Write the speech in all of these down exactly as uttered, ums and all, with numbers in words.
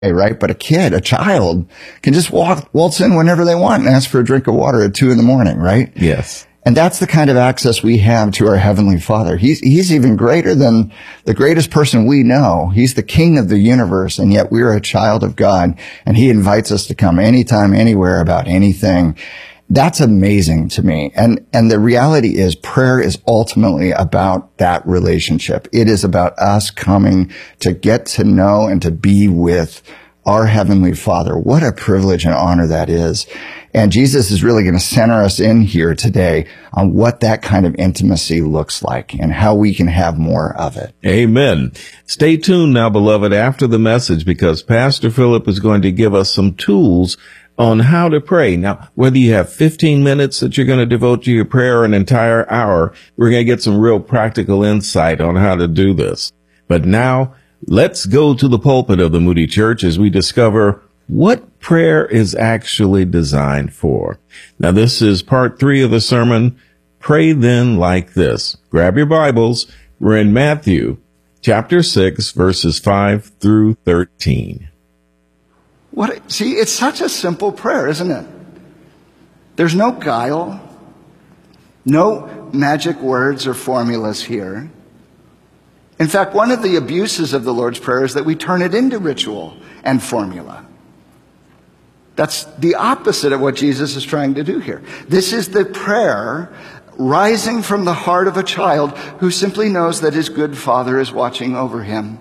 right? But a kid, a child, can just walk, waltz in whenever they want and ask for a drink of water at two in the morning, right? Yes. And that's the kind of access we have to our Heavenly Father. He's, he's even greater than the greatest person we know. He's the King of the universe, and yet we're a child of God, and He invites us to come anytime, anywhere, about anything. That's amazing to me. And, and the reality is prayer is ultimately about that relationship. It is about us coming to get to know and to be with our Heavenly Father. What a privilege and honor that is. And Jesus is really going to center us in here today on what that kind of intimacy looks like and how we can have more of it. Amen. Stay tuned now, beloved, after the message, because Pastor Philip is going to give us some tools on how to pray. Now, whether you have fifteen minutes that you're going to devote to your prayer or an entire hour, we're going to get some real practical insight on how to do this. But now, let's go to the pulpit of the Moody Church as we discover what prayer is actually designed for. Now, this is part three of the sermon, Pray Then Like This. Grab your Bibles. We're in Matthew chapter six, verses five through thirteen. What, see, it's such a simple prayer, isn't it? There's no guile, no magic words or formulas here. In fact, one of the abuses of the Lord's Prayer is that we turn it into ritual and formula. That's the opposite of what Jesus is trying to do here. This is the prayer rising from the heart of a child who simply knows that his good Father is watching over him.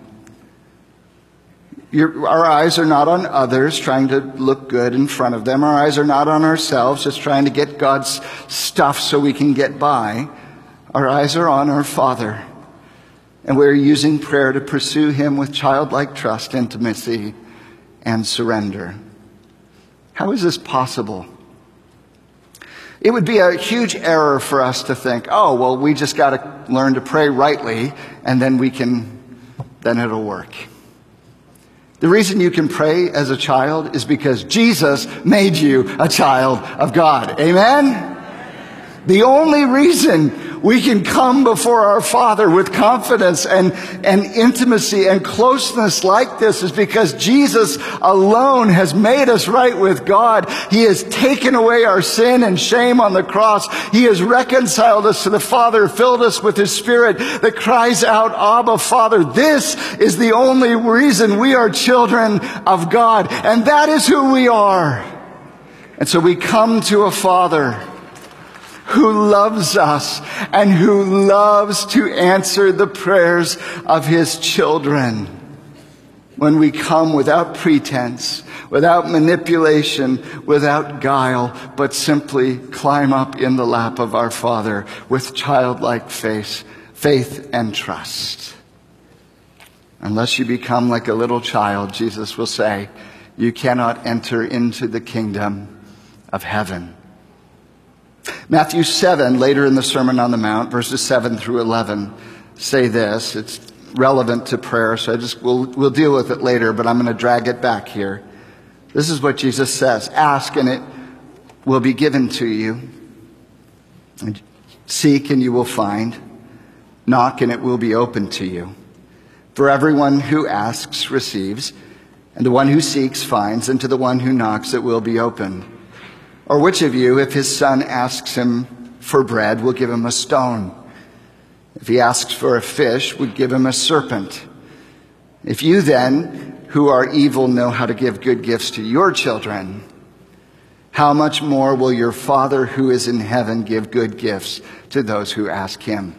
Your, our eyes are not on others trying to look good in front of them. Our eyes are not on ourselves just trying to get God's stuff so we can get by. Our eyes are on our Father. And we're using prayer to pursue Him with childlike trust, intimacy, and surrender. How is this possible? It would be a huge error for us to think, oh, well, we just got to learn to pray rightly, and then we can, then it'll work. The reason you can pray as a child is because Jesus made you a child of God. Amen? The only reason we can come before our Father with confidence and, and intimacy and closeness like this is because Jesus alone has made us right with God. He has taken away our sin and shame on the cross. He has reconciled us to the Father, filled us with His Spirit that cries out, Abba, Father. This is the only reason we are children of God. And that is who we are. And so we come to a Father who loves us and who loves to answer the prayers of His children. When we come without pretense, without manipulation, without guile, but simply climb up in the lap of our Father with childlike faith, faith and trust. Unless you become like a little child, Jesus will say, you cannot enter into the kingdom of heaven. Matthew seven, later in the Sermon on the Mount, verses seven through eleven, say this. It's relevant to prayer, so I just we'll, we'll deal with it later, but I'm going to drag it back here. This is what Jesus says. Ask, and it will be given to you. And seek, and you will find. Knock, and it will be opened to you. For everyone who asks receives, and the one who seeks finds, and to the one who knocks it will be opened. Or which of you, if his son asks him for bread, will give him a stone? If he asks for a fish, would give him a serpent? If you then, who are evil, know how to give good gifts to your children, how much more will your Father who is in heaven give good gifts to those who ask Him?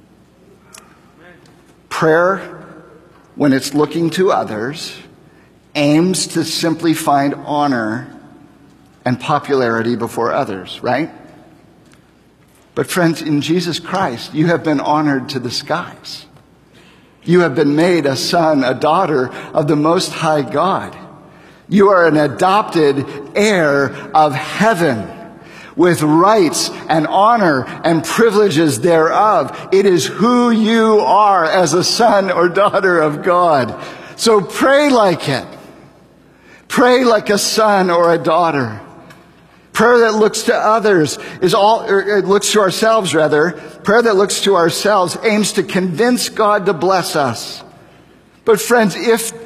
Prayer, when it's looking to others, aims to simply find honor and popularity before others, right? But friends, in Jesus Christ, you have been honored to the skies. You have been made a son, a daughter of the Most High God. You are an adopted heir of heaven with rights and honor and privileges thereof. It is who you are as a son or daughter of God. So pray like it. Pray like a son or a daughter. Prayer that looks to others is all, or it looks to ourselves rather. Prayer that looks to ourselves aims to convince God to bless us. But friends, if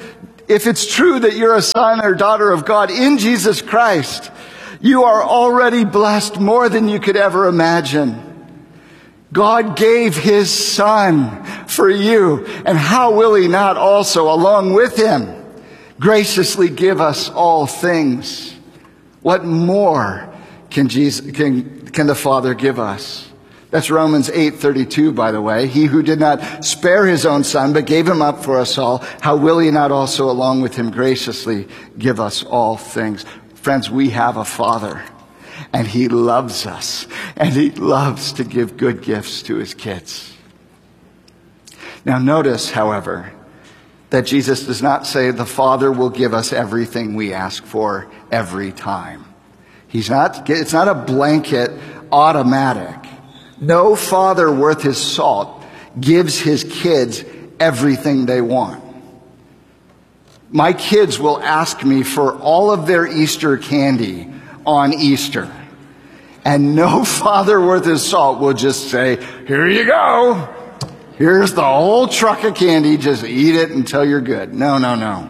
If it's true that you're a son or daughter of God in Jesus Christ, you are already blessed more than you could ever imagine. God gave his son for you, and how will he not also, along with him, graciously give us all things? What more can Jesus, can, can the Father give us? That's Romans eight thirty-two, by the way. He who did not spare his own son, but gave him up for us all, how will he not also, along with him, graciously give us all things? Friends, we have a Father, and he loves us, and he loves to give good gifts to his kids. Now notice, however, that Jesus does not say the Father will give us everything we ask for every time. He's not, it's not a blanket automatic. No father worth his salt gives his kids everything they want. My kids will ask me for all of their Easter candy on Easter. And no father worth his salt will just say, here you go. Here's the whole truck of candy. Just eat it until you're good. No, no, no.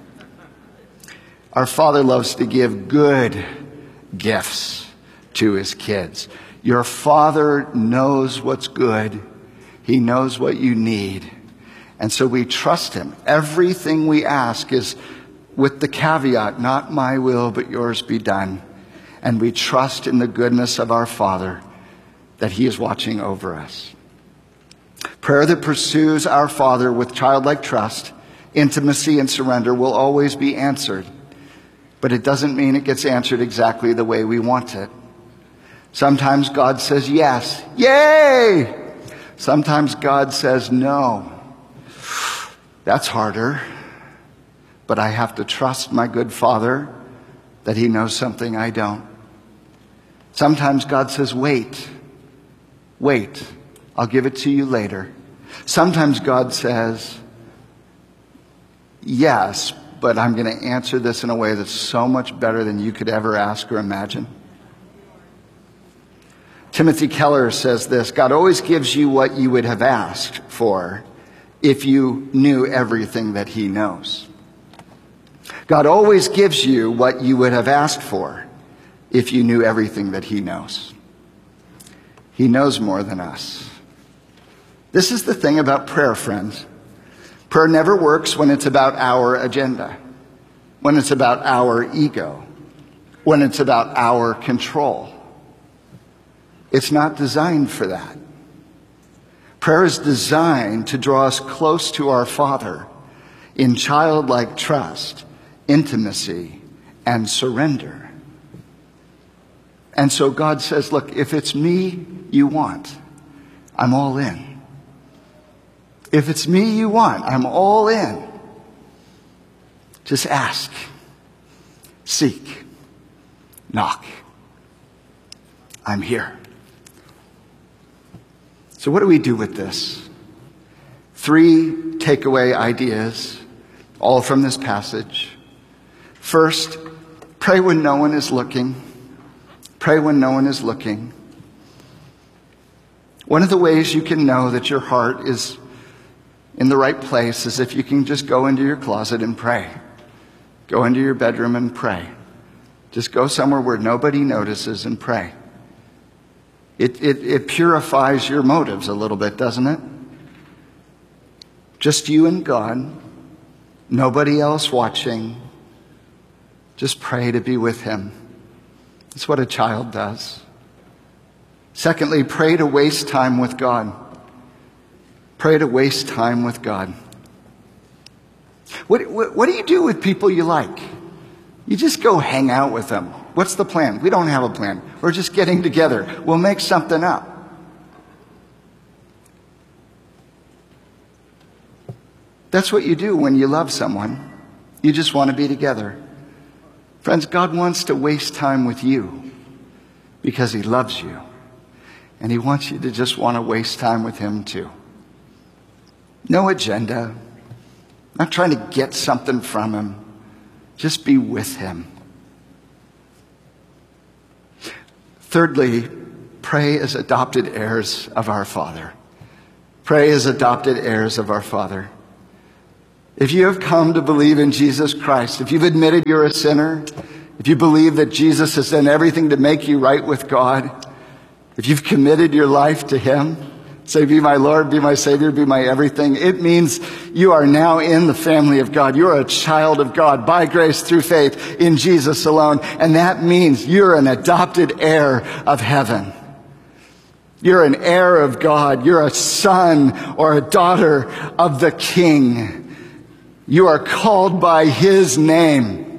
Our Father loves to give good gifts to his kids. Your Father knows what's good. He knows what you need. And so we trust him. Everything we ask is with the caveat, not my will, but yours be done. And we trust in the goodness of our Father that he is watching over us. Prayer that pursues our Father with childlike trust, intimacy, and surrender will always be answered. But it doesn't mean it gets answered exactly the way we want it. Sometimes God says yes. Yay! Sometimes God says no. That's harder. But I have to trust my good Father that he knows something I don't. Sometimes God says, wait. Wait. I'll give it to you later. Sometimes God says, yes, but I'm going to answer this in a way that's so much better than you could ever ask or imagine. Timothy Keller says this: God always gives you what you would have asked for if you knew everything that he knows. God always gives you what you would have asked for if you knew everything that he knows. He knows more than us. This is the thing about prayer, friends. Prayer never works when it's about our agenda, when it's about our ego, when it's about our control. It's not designed for that. Prayer is designed to draw us close to our Father in childlike trust, intimacy, and surrender. And so God says, look, if it's me you want, I'm all in. If it's me you want, I'm all in. Just ask, seek, knock. I'm here. So what do we do with this? Three takeaway ideas, all from this passage. First, pray when no one is looking. Pray when no one is looking. One of the ways you can know that your heart is in the right place is if you can just go into your closet and pray. Go into your bedroom and pray. Just go somewhere where nobody notices and pray. It, it, it purifies your motives a little bit, doesn't it? Just you and God. Nobody else watching. Just pray to be with him. That's what a child does. Secondly, pray to waste time with God. Pray to waste time with God. What, what, what do you do with people you like? You just go hang out with them. What's the plan? We don't have a plan. We're just getting together. We'll make something up. That's what you do when you love someone. You just want to be together. Friends, God wants to waste time with you because he loves you. And he wants you to just want to waste time with him too. No agenda. Not trying to get something from him. Just be with him. Thirdly, pray as adopted heirs of our Father. Pray as adopted heirs of our Father. If you have come to believe in Jesus Christ, if you've admitted you're a sinner, if you believe that Jesus has done everything to make you right with God, if you've committed your life to him, say, be my Lord, be my Savior, be my everything, it means you are now in the family of God. You're a child of God by grace through faith in Jesus alone. And that means you're an adopted heir of heaven. You're an heir of God. You're a son or a daughter of the King. You are called by his name.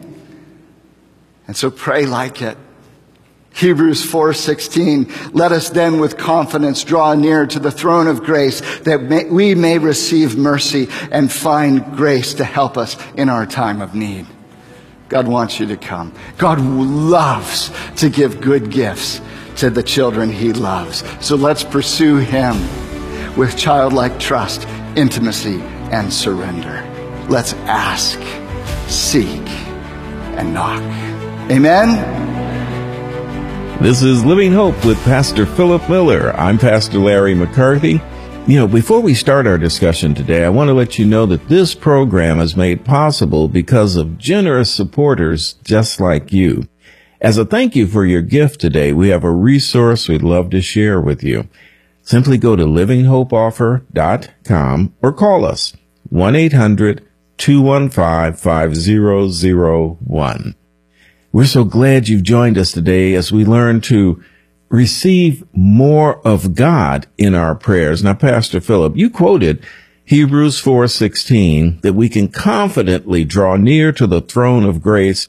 And so pray like it. Hebrews four sixteen, let us then with confidence draw near to the throne of grace that may, we may receive mercy and find grace to help us in our time of need. God wants you to come. God loves to give good gifts to the children he loves. So let's pursue him with childlike trust, intimacy, and surrender. Let's ask, seek, and knock. Amen? This is Living Hope with Pastor Philip Miller. I'm Pastor Larry McCarthy. You know, before we start our discussion today, I want to let you know that this program is made possible because of generous supporters just like you. As a thank you for your gift today, we have a resource we'd love to share with you. Simply go to living hope offer dot com or call us one eight hundred two one five five zero zero one. We're so glad you've joined us today as we learn to receive more of God in our prayers. Now, Pastor Philip, you quoted Hebrews four sixteen, that we can confidently draw near to the throne of grace.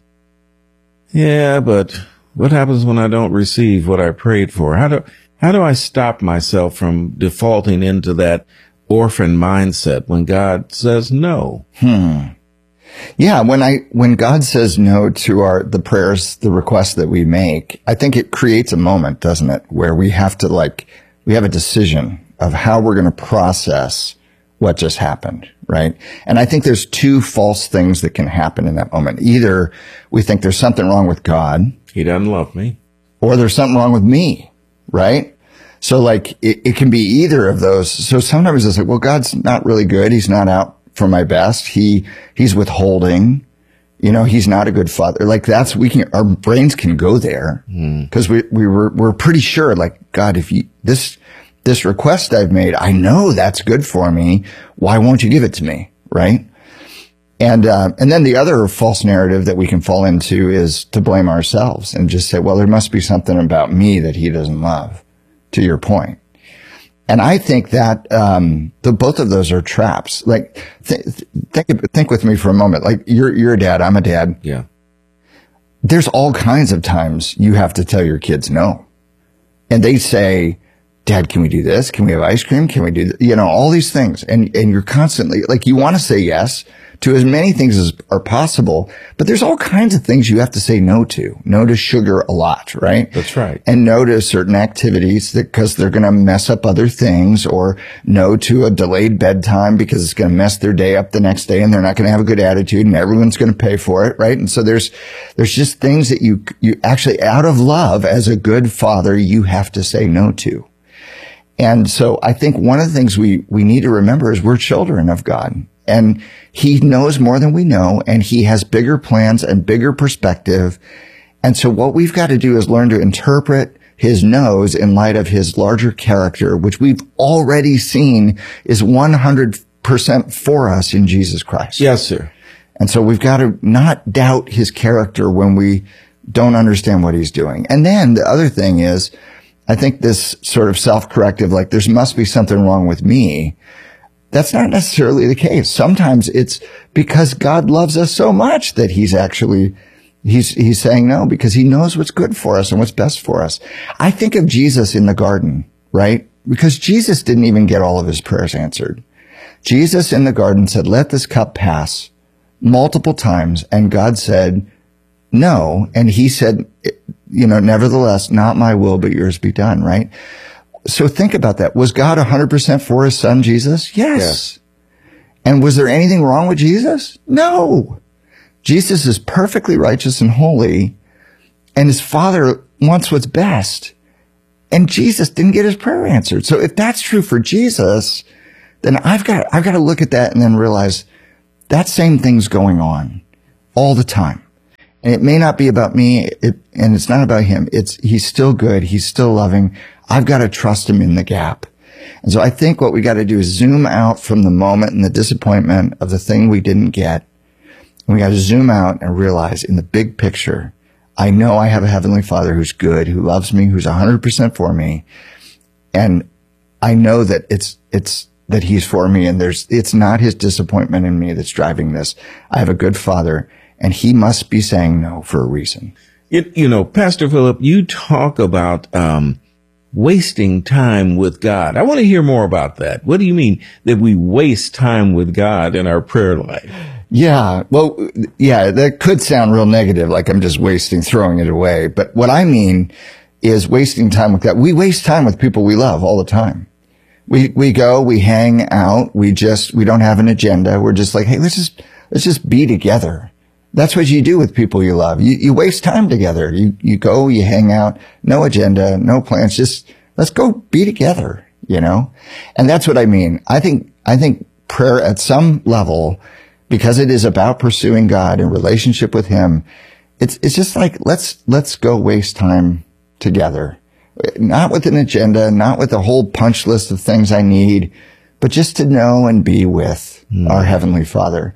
Yeah, but what happens when I don't receive what I prayed for? How do, how do I stop myself from defaulting into that orphan mindset when God says no? Hmm. Yeah, when I when God says no to our the prayers, the requests that we make, I think it creates a moment, doesn't it, where we have to like we have a decision of how we're going to process what just happened, right? And I think there's two false things that can happen in that moment. Either we think there's something wrong with God, he doesn't love me, or there's something wrong with me, right? So like it, it can be either of those. So sometimes it's like, well, God's not really good. He's not out for my best. He, he's withholding, you know, he's not a good father. Like that's, we can, our brains can go there because mm. we, we were, we're pretty sure like, God, if you, this, this request I've made, I know that's good for me. Why won't you give it to me? Right. And, uh, and then the other false narrative that we can fall into is to blame ourselves and just say, well, there must be something about me that he doesn't love, to your point. And I think that um the both of those are traps. Like, th- think think with me for a moment. Like, you're you're a dad, I'm a dad. Yeah. There's all kinds of times you have to tell your kids no, and they say, "Dad, can we do this? Can we have ice cream? Can we do th-? you know all these things?" And and you're constantly like, you want to say yes to as many things as are possible, but there's all kinds of things you have to say no to. No to sugar a lot, right? That's right. And no to certain activities that because they're going to mess up other things, or no to a delayed bedtime because it's going to mess their day up the next day and they're not going to have a good attitude and everyone's going to pay for it, right? And so there's there's just things that you you actually, out of love as a good father, you have to say no to. And so I think one of the things we we need to remember is we're children of God. And he knows more than we know, and he has bigger plans and bigger perspective. And so what we've got to do is learn to interpret his no's in light of his larger character, which we've already seen is one hundred percent for us in Jesus Christ. Yes, sir. And so we've got to not doubt his character when we don't understand what he's doing. And then the other thing is, I think this sort of self-corrective, like there must be something wrong with me. That's not necessarily the case. Sometimes it's because God loves us so much that he's actually, he's, he's saying no because he knows what's good for us and what's best for us. I think of Jesus in the garden, right? Because Jesus didn't even get all of his prayers answered. Jesus in the garden said, let this cup pass multiple times. And God said no. And he said, you know, nevertheless, not my will, but yours be done, right? So think about that. Was God one hundred percent for his son, Jesus? Yes. yes. And was there anything wrong with Jesus? No. Jesus is perfectly righteous and holy, and his Father wants what's best. And Jesus didn't get his prayer answered. So if that's true for Jesus, then I've got, I've got to look at that and then realize that same thing's going on all the time. And it may not be about me, it, and it's not about him. It's, he's still good. He's still loving. I've got to trust him in the gap. And so I think what we got to do is zoom out from the moment and the disappointment of the thing we didn't get. And we got to zoom out and realize in the big picture, I know I have a Heavenly Father who's good, who loves me, who's one hundred percent for me. And I know that it's, it's, that he's for me, and there's, it's not his disappointment in me that's driving this. I have a good Father, and he must be saying no for a reason. You, you know, Pastor Philip, you talk about, um, wasting time with God. I want to hear more about that. What do you mean that we waste time with God in our prayer life? Yeah. Well, yeah, that could sound real negative, like I'm just wasting, throwing it away. But what I mean is wasting time with God. We waste time with people we love all the time. We, we go, we hang out, we just, we don't have an agenda. We're just like, hey, let's just, let's just be together. That's what you do with people you love. You, you waste time together. You, you go, you hang out, no agenda, no plans, just let's go be together, you know? And that's what I mean. I think, I think prayer at some level, because it is about pursuing God and relationship with him, it's, it's just like, let's, let's go waste time together. Not with an agenda, not with a whole punch list of things I need, but just to know and be with mm. our Heavenly Father.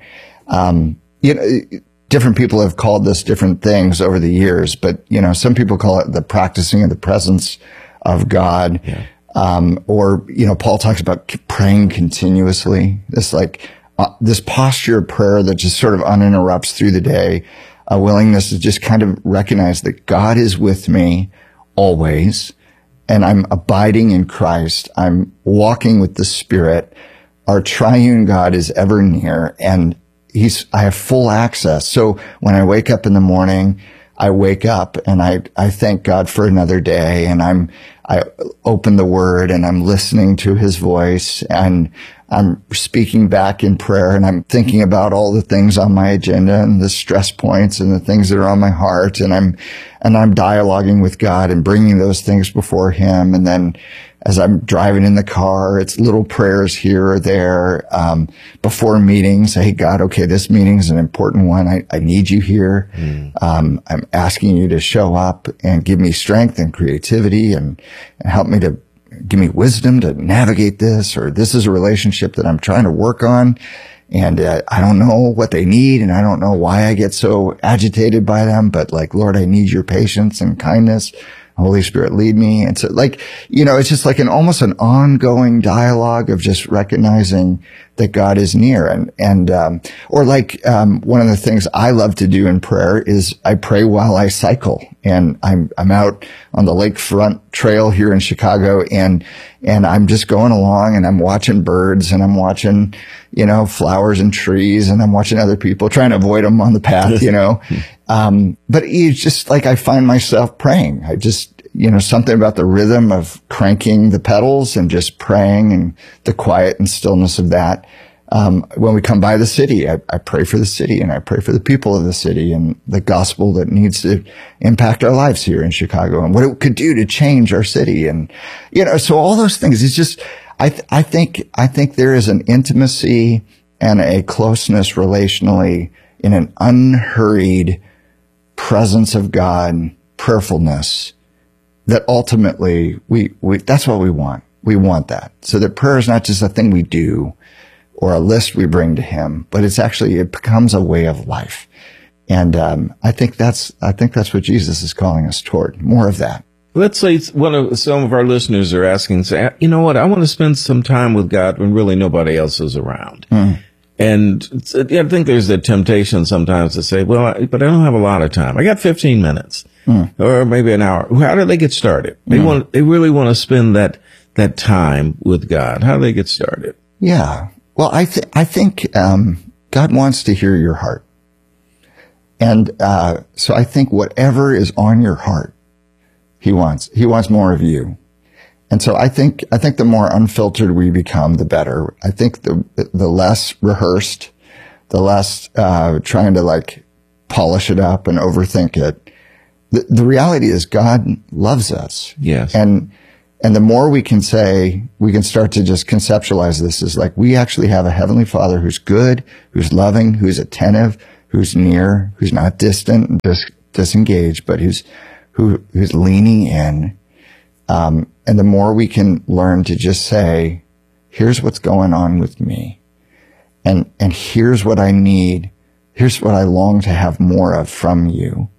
Um, you know, different people have called this different things over the years, but, you know, some people call it the practicing of the presence of God. Yeah. Um, or, you know, Paul talks about praying continuously. This like, uh, this posture of prayer that just sort of uninterrupts through the day, a willingness to just kind of recognize that God is with me always, and I'm abiding in Christ. I'm walking with the Spirit. Our triune God is ever near, and he's, I have full access. So when I wake up in the morning, I wake up and I, I thank God for another day, and I'm, I open the Word and I'm listening to his voice, and I'm speaking back in prayer, and I'm thinking about all the things on my agenda and the stress points and the things that are on my heart. And I'm, and I'm dialoguing with God and bringing those things before him. And then as I'm driving in the car, it's little prayers here or there, um, before meetings. Hey, God, okay, this meeting is an important one. I, I need you here. Mm. Um, I'm asking you to show up and give me strength and creativity, and, and help me to give me wisdom to navigate this, or this is a relationship that I'm trying to work on, and uh, I don't know what they need, and I don't know why I get so agitated by them, but like, Lord, I need your patience and kindness. Holy Spirit, lead me. And so like, you know, it's just like an almost an ongoing dialogue of just recognizing that God is near. And, and, um, or like, um, one of the things I love to do in prayer is I pray while I cycle, and I'm, I'm out on the lakefront trail here in Chicago, and, and I'm just going along, and I'm watching birds, and I'm watching, you know, flowers and trees, and I'm watching other people, trying to avoid them on the path, you know. Um, but it's just like I find myself praying. I just, you know, something about the rhythm of cranking the pedals and just praying, and the quiet and stillness of that. Um, when we come by the city, I, I pray for the city, and I pray for the people of the city, and the gospel that needs to impact our lives here in Chicago, and what it could do to change our city. And, you know, so all those things, it's just, I, th- I think, I think there is an intimacy and a closeness relationally in an unhurried presence of God, prayerfulness, that ultimately we, we, that's what we want. We want that. So that prayer is not just a thing we do or a list we bring to him, but it's actually, it becomes a way of life. And, um, I think that's, I think that's what Jesus is calling us toward. More of that. Let's say one of some of our listeners are asking, say, you know what, I want to spend some time with God when really nobody else is around. Mm. And I think there's the temptation sometimes to say, well, I, but I don't have a lot of time. I got fifteen minutes mm. or maybe an hour. How do they get started? They mm. want, they really want to spend that, that time with God. How do they get started? Yeah. Well, I think, I think, um, God wants to hear your heart. And, uh, so I think whatever is on your heart, he wants, he wants more of you. And so I think, I think the more unfiltered we become, the better. I think the, the less rehearsed, the less, uh, trying to like polish it up and overthink it. The, the reality is God loves us. Yes. And, And the more we can say, we can start to just conceptualize this as like, we actually have a Heavenly Father who's good, who's loving, who's attentive, who's near, who's not distant and dis- disengaged, but who's, who, who's leaning in. Um, and the more we can learn to just say, here's what's going on with me. And, and here's what I need. Here's what I long to have more of from you.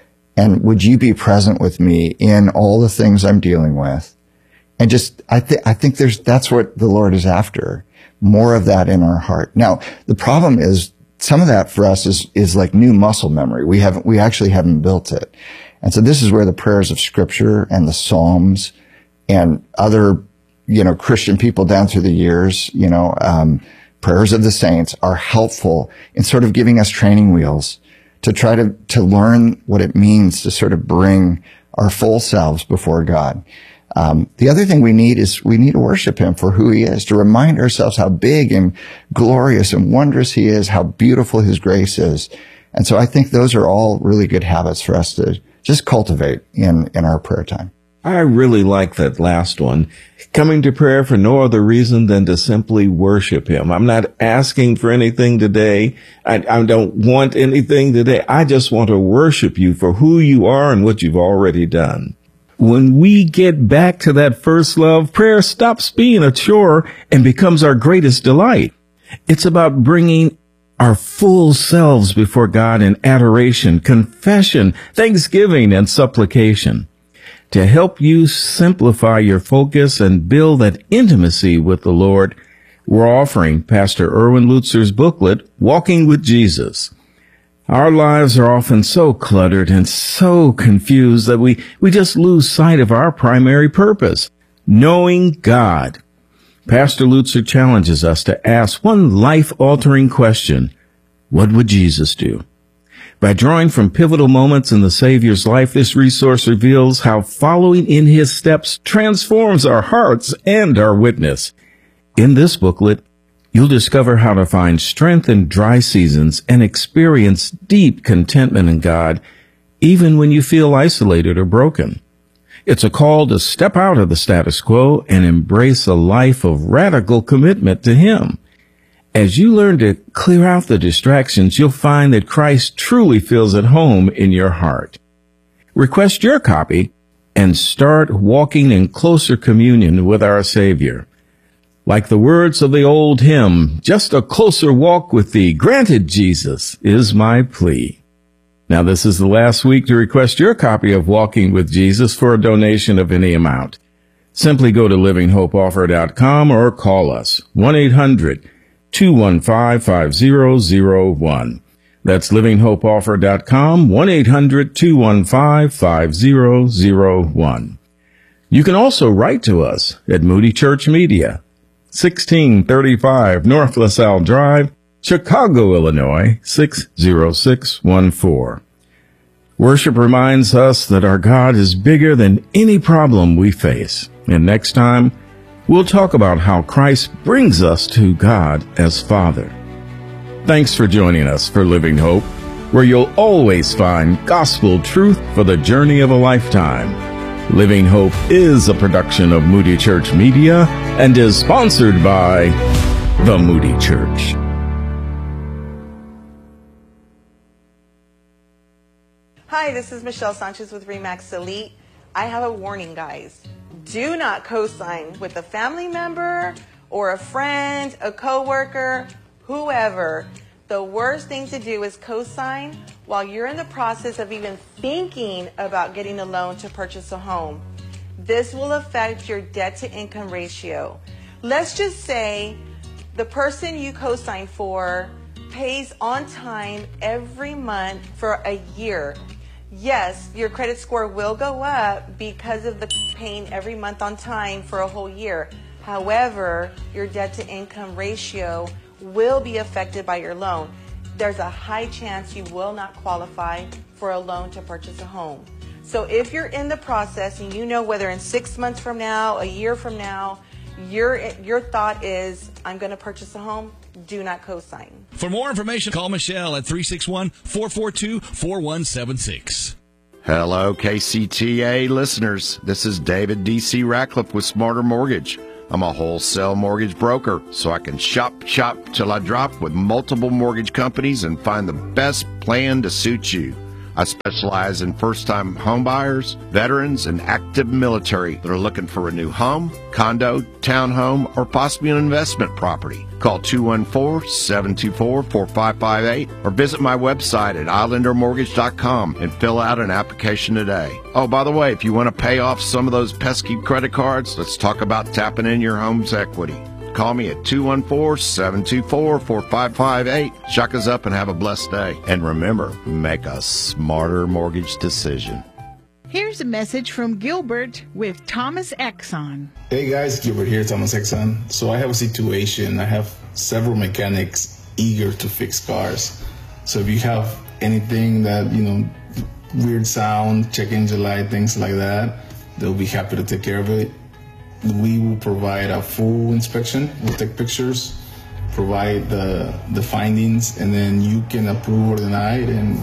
And would you be present with me in all the things I'm dealing with? And just, I think, I think there's, that's what the Lord is after. More of that in our heart. Now, the problem is some of that for us is, is like new muscle memory. We haven't, we actually haven't built it. And so this is where the prayers of Scripture and the Psalms and other, you know, Christian people down through the years, you know, um, prayers of the saints are helpful in sort of giving us training wheels to try to, to learn what it means to sort of bring our full selves before God. Um, the other thing we need is we need to worship him for who he is, to remind ourselves how big and glorious and wondrous he is, how beautiful his grace is. And so I think those are all really good habits for us to just cultivate in, in our prayer time. I really like that last one. Coming to prayer for no other reason than to simply worship him. I'm not asking for anything today. I, I don't want anything today. I just want to worship you for who you are and what you've already done. When we get back to that first love, prayer stops being a chore and becomes our greatest delight. It's about bringing our full selves before God in adoration, confession, thanksgiving, and supplication. To help you simplify your focus and build that intimacy with the Lord, we're offering Pastor Erwin Lutzer's booklet, Walking with Jesus. Our lives are often so cluttered and so confused that we, we just lose sight of our primary purpose, knowing God. Pastor Lutzer challenges us to ask one life-altering question: what would Jesus do? By drawing from pivotal moments in the Savior's life, this resource reveals how following in his steps transforms our hearts and our witness. In this booklet, you'll discover how to find strength in dry seasons and experience deep contentment in God, even when you feel isolated or broken. It's a call to step out of the status quo and embrace a life of radical commitment to him. As you learn to clear out the distractions, you'll find that Christ truly feels at home in your heart. Request your copy and start walking in closer communion with our Savior. Like the words of the old hymn, just a closer walk with thee, granted, Jesus, is my plea. Now, this is the last week to request your copy of Walking with Jesus for a donation of any amount. Simply go to living hope offer dot com or call us, one eight hundred two one five five zero zero one. That's living hope offer dot com, one eight hundred two one five five zero zero one. You can also write to us at Moody Church Media, sixteen thirty-five North LaSalle Drive, Chicago, Illinois, six zero six one four. Worship reminds us that our God is bigger than any problem we face. And next time, we'll talk about how Christ brings us to God as Father. Thanks for joining us for Living Hope, where you'll always find gospel truth for the journey of a lifetime. Living Hope is a production of Moody Church Media and is sponsored by the Moody Church. Hi, this is Michelle Sanchez with Remax Elite. I have a warning, guys. Do not co-sign with a family member or a friend, a coworker, whoever. The worst thing to do is co-sign while you're in the process of even thinking about getting a loan to purchase a home. This will affect your debt-to-income ratio. Let's just say the person you co-sign for pays on time every month for a year. Yes, your credit score will go up because of the paying every month on time for a whole year. However, your debt-to-income ratio will be affected by your loan. There's a high chance you will not qualify for a loan to purchase a home. So if you're in the process and you know whether in six months from now, a year from now, your your thought is, I'm going to purchase a home, do not co-sign. For more information, call Michelle at three six one, four four two, four one seven six. Hello, K C T A listeners. This is David D C. Ratcliffe with Smarter Mortgage. I'm a wholesale mortgage broker, so I can shop, shop till I drop with multiple mortgage companies and find the best plan to suit you. I specialize in first-time homebuyers, veterans, and active military that are looking for a new home, condo, townhome, or possibly an investment property. Call two one four, seven two four, four five five eight or visit my website at islander mortgage dot com and fill out an application today. Oh, by the way, if you want to pay off some of those pesky credit cards, let's talk about tapping in your home's equity. Call me at two one four, seven two four, four five five eight. Chuck us up and have a blessed day. And remember, make a smarter mortgage decision. Here's a message from Gilbert with Thomas Exxon. Hey guys, Gilbert here, Thomas Exxon. So I have a situation. I have several mechanics eager to fix cars. So if you have anything that, you know, weird sound, check engine light, things like that, they'll be happy to take care of it. We will provide a full inspection. We'll take pictures, provide the the findings, and then you can approve or deny it and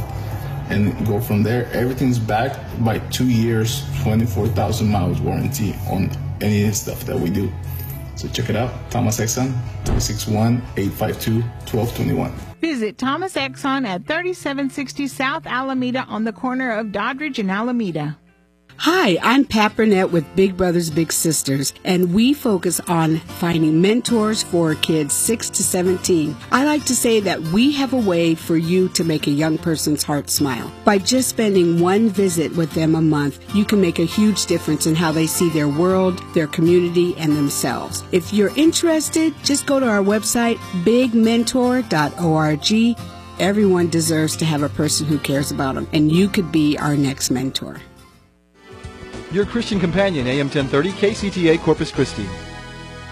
and go from there. Everything's backed by two years, twenty-four thousand miles warranty on any of the stuff that we do. So check it out. Thomas Exxon, three six one, eight five two, one two two one. Visit Thomas Exxon at thirty-seven sixty South Alameda on the corner of Doddridge and Alameda. Hi, I'm Pat Burnett with Big Brothers Big Sisters, and we focus on finding mentors for kids six to seventeen. I like to say that we have a way for you to make a young person's heart smile. By just spending one visit with them a month, you can make a huge difference in how they see their world, their community, and themselves. If you're interested, just go to our website, big mentor dot org. Everyone deserves to have a person who cares about them, and you could be our next mentor. Your Christian companion, A M ten thirty, K C T A Corpus Christi.